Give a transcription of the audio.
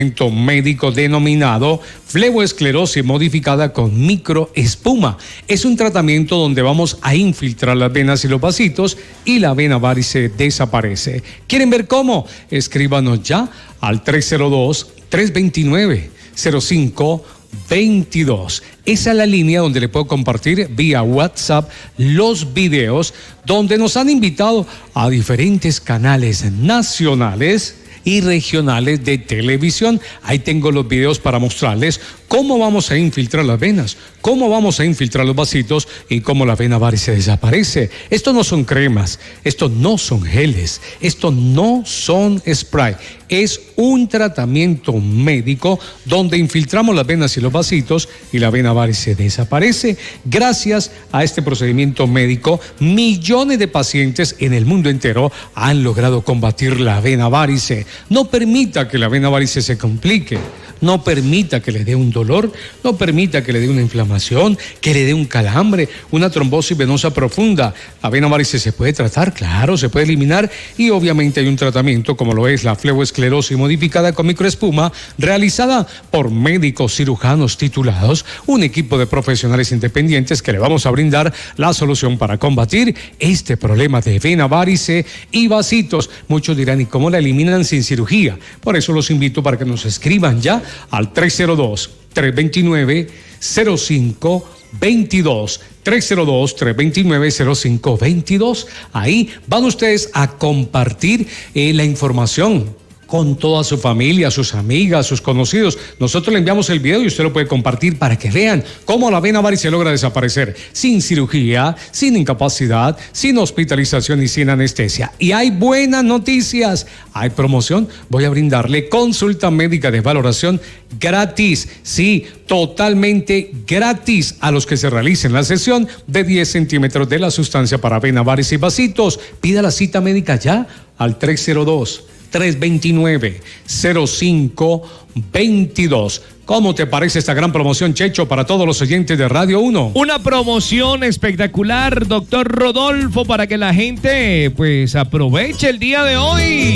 médico denominado fleboesclerosis modificada con microespuma. Es un tratamiento donde vamos a infiltrar las venas y los vasitos y la vena varice desaparece. ¿Quieren ver cómo? Escríbanos ya al 302-329-0522. Esa es la línea donde le puedo compartir vía WhatsApp los videos donde nos han invitado a diferentes canales nacionales y regionales de televisión. Ahí tengo los videos para mostrarles cómo vamos a infiltrar las venas, cómo vamos a infiltrar los vasitos y cómo la vena varice desaparece. Esto no son cremas, esto no son geles, esto no son spray. Es un tratamiento médico donde infiltramos las venas y los vasitos y la vena varice desaparece. Gracias a este procedimiento médico, millones de pacientes en el mundo entero han logrado combatir la vena varice. No permita que la vena varice se complique. No permita que le dé un dolor, no permita que le dé una inflamación, que le dé un calambre, una trombosis venosa profunda. La vena varice se puede tratar, claro, se puede eliminar y obviamente hay un tratamiento como lo es la fleboesclerosis modificada con microespuma, realizada por médicos cirujanos titulados, un equipo de profesionales independientes que le vamos a brindar la solución para combatir este problema de vena varice y vasitos. Muchos dirán, ¿y cómo la eliminan sin cirugía? Por eso los invito para que nos escriban ya al 302-329-0522. 302-329-0522. Ahí van ustedes a compartir la información con toda su familia, sus amigas, sus conocidos. Nosotros le enviamos el video y usted lo puede compartir para que vean cómo la vena varice logra desaparecer sin cirugía, sin incapacidad, sin hospitalización y sin anestesia. Y hay buenas noticias, hay promoción. Voy a brindarle consulta médica de valoración gratis, sí, totalmente gratis a los que se realicen la sesión de 10 centímetros de la sustancia para vena varice y vasitos. Pida la cita médica ya al 302-329-0522. ¿Cómo te parece esta gran promoción, Checho, para todos los oyentes de Radio 1? Una promoción espectacular, doctor Rodolfo, para que la gente pues aproveche el día de hoy.